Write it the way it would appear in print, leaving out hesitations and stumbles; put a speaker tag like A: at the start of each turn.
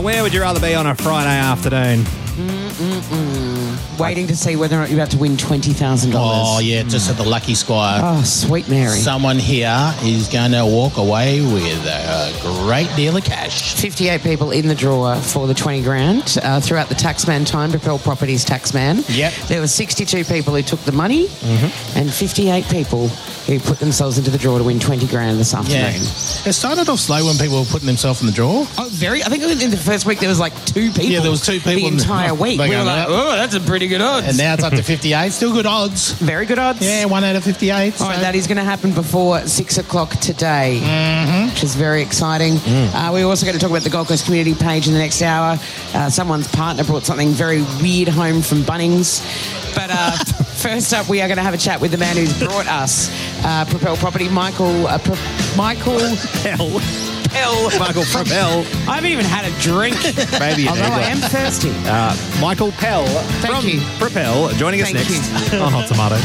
A: Where would you rather be on a Friday afternoon?
B: Waiting to see whether or not you're about to win $20,000.
C: Oh, yeah, just at the Lucky Squire.
B: Oh, sweet Mary.
C: Someone here is going to walk away with a great deal of cash.
B: 58 people in the drawer for the 20 grand throughout the Taxman time, Propel Properties Taxman.
C: Yep.
B: There were 62 people who took the money and 58 people who put themselves into the draw to win 20 grand this afternoon.
C: Yeah. It started off slow when people were putting themselves in the draw.
B: Oh, I think in the first week there was like 2 people.
C: Yeah, there was 2 people.
B: The entire week. We were like, oh, that's a pretty good odds.
C: And now it's up to 58. Still good odds.
B: Very good odds.
C: Yeah, 1 out of 58.
B: All right, that is going to happen before 6 o'clock today, which is very exciting. We're also going to talk about the Gold Coast community page in the next hour. Someone's partner brought something very weird home from Bunnings. But first up, we are going to have a chat with the man who's brought us Propel Property, Michael
A: Pell. Michael Propel.
B: I haven't even had a drink.
A: Maybe you
B: although
A: need
B: I
A: one.
B: am thirsty.
A: Michael Pell
B: Thank
A: from
B: you.
A: Propel joining us
B: Thank
A: next
B: you.
A: on Hot Tomato.